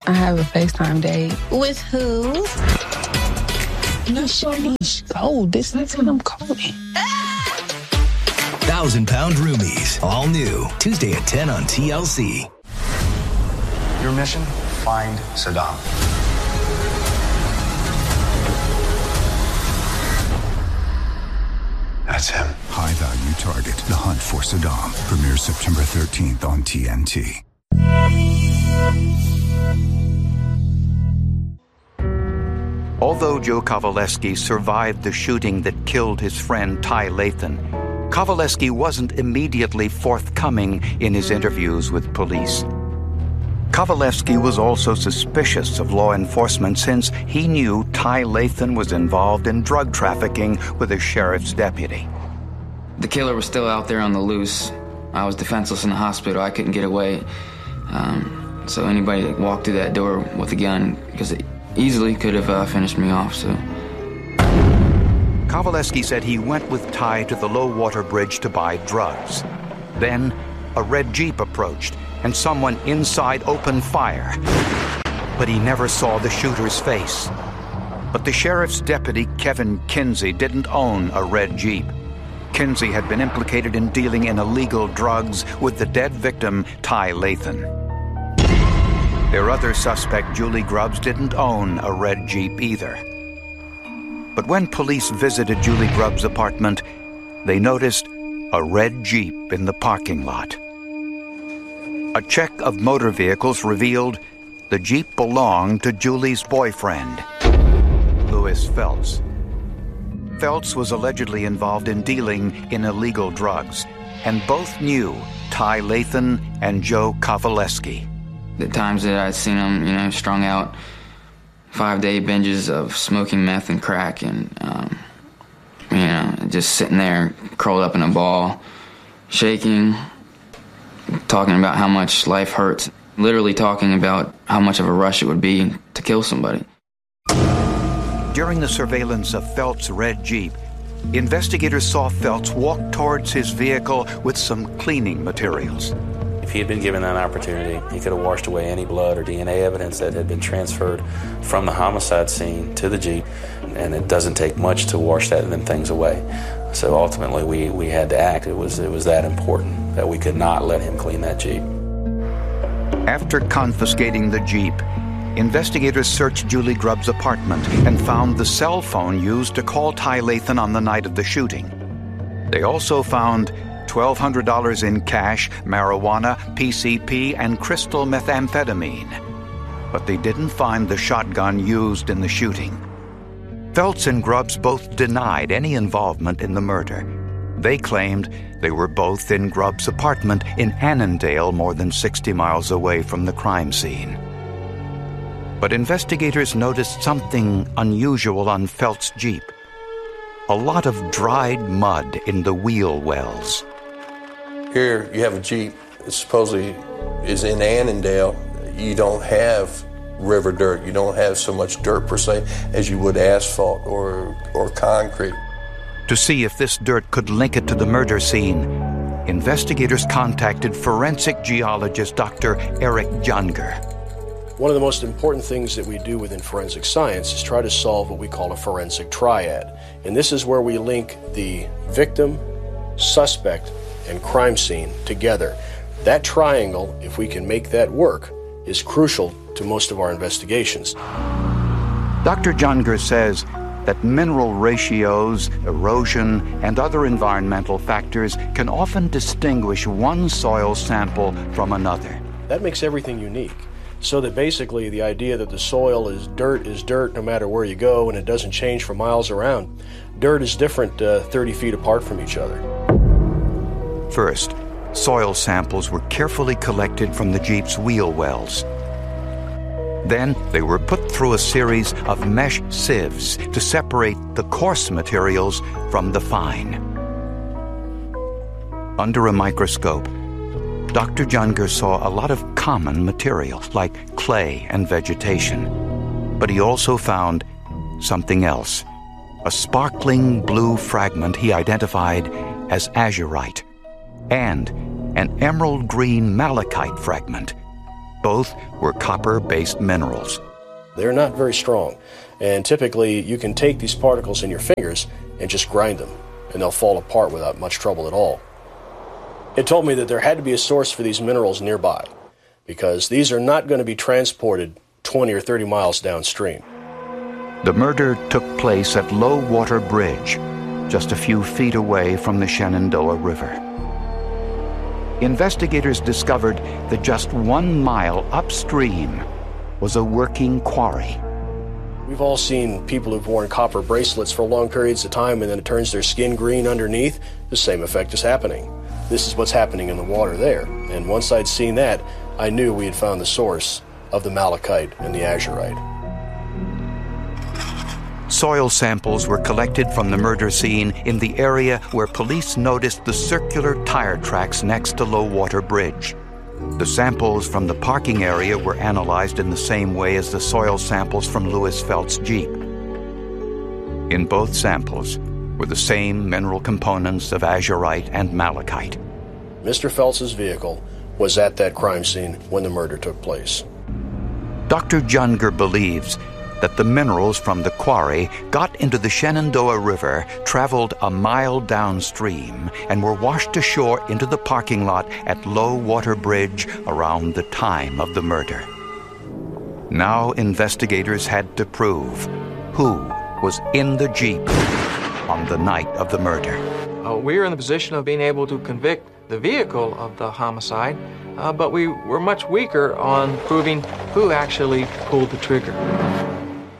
I have a FaceTime date. With who? No, she's cold. This is what I'm calling. 1,000-Pound Roomies. All new. Tuesday at 10 on TLC. Your mission? Find Saddam. That's him. High-value target. The hunt for Saddam. Premieres September 13th on TNT. Although Joe Kovaleski survived the shooting that killed his friend Ty Lathan, Kovaleski wasn't immediately forthcoming in his interviews with police. Kovaleski was also suspicious of law enforcement since he knew Ty Lathan was involved in drug trafficking with a sheriff's deputy. The killer was still out there on the loose. I was defenseless in the hospital. I couldn't get away. So anybody that walked through that door with a gun, because it easily could have finished me off, so. Kovaleski said he went with Ty to the low-water bridge to buy drugs. Then, a red Jeep approached, and someone inside opened fire. But he never saw the shooter's face. But the sheriff's deputy, Kevin Kinsey, didn't own a red Jeep. Kinsey had been implicated in dealing in illegal drugs with the dead victim, Ty Lathan. Their other suspect, Julie Grubbs, didn't own a red Jeep either. But when police visited Julie Grubbs' apartment, they noticed a red Jeep in the parking lot. A check of motor vehicles revealed the Jeep belonged to Julie's boyfriend, Louis Feltz. Feltz was allegedly involved in dealing in illegal drugs, and both knew Ty Lathan and Joe Kovaleski. The times that I'd seen him, strung out 5-day binges of smoking meth and crack and, just sitting there curled up in a ball, shaking, talking about how much life hurts, literally talking about how much of a rush it would be to kill somebody. During the surveillance of Feltz's red Jeep, investigators saw Feltz walk towards his vehicle with some cleaning materials. If he had been given that opportunity, he could have washed away any blood or DNA evidence that had been transferred from the homicide scene to the Jeep, and it doesn't take much to wash them things away. So ultimately, we had to act. It was that important that we could not let him clean that Jeep. After confiscating the Jeep, investigators searched Julie Grubbs' apartment and found the cell phone used to call Ty Lathan on the night of the shooting. They also found $1,200 in cash, marijuana, PCP, and crystal methamphetamine. But they didn't find the shotgun used in the shooting. Feltz and Grubbs both denied any involvement in the murder. They claimed they were both in Grubbs' apartment in Annandale, more than 60 miles away from the crime scene. But investigators noticed something unusual on Feltz's Jeep. A lot of dried mud in the wheel wells. Here you have a Jeep that supposedly is in Annandale. You don't have river dirt. You don't have so much dirt per se as you would asphalt or concrete. To see if this dirt could link it to the murder scene, investigators contacted forensic geologist Dr. Eric Junger. One of the most important things that we do within forensic science is try to solve what we call a forensic triad. And this is where we link the victim, suspect, and crime scene together. That triangle, if we can make that work, is crucial to most of our investigations. Dr. Junger says that mineral ratios, erosion, and other environmental factors can often distinguish one soil sample from another. That makes everything unique. So that basically the idea that the soil is dirt no matter where you go and it doesn't change for miles around. Dirt is different 30 feet apart from each other. First, soil samples were carefully collected from the Jeep's wheel wells. Then they were put through a series of mesh sieves to separate the coarse materials from the fine. Under a microscope, Dr. Junger saw a lot of common material, like clay and vegetation. But he also found something else, a sparkling blue fragment he identified as azurite, and an emerald green malachite fragment. Both were copper-based minerals. They're not very strong, and typically you can take these particles in your fingers and just grind them, and they'll fall apart without much trouble at all. It told me that there had to be a source for these minerals nearby, because these are not going to be transported 20 or 30 miles downstream. The murder took place at Low Water Bridge, just a few feet away from the Shenandoah River. Investigators discovered that just 1 mile upstream was a working quarry. We've all seen people who've worn copper bracelets for long periods of time and then it turns their skin green underneath. The same effect is happening. This is what's happening in the water there. And once I'd seen that, I knew we had found the source of the malachite and the azurite. Soil samples were collected from the murder scene in the area where police noticed the circular tire tracks next to Low Water Bridge. The samples from the parking area were analyzed in the same way as the soil samples from Lewis Felt's Jeep. In both samples were the same mineral components of azurite and malachite. Mr. Felt's vehicle was at that crime scene when the murder took place. Dr. Junger believes that the minerals from the quarry got into the Shenandoah River, traveled a mile downstream, and were washed ashore into the parking lot at Low Water Bridge around the time of the murder. Now investigators had to prove who was in the Jeep on the night of the murder. We were in the position of being able to convict the vehicle of the homicide, but we were much weaker on proving who actually pulled the trigger.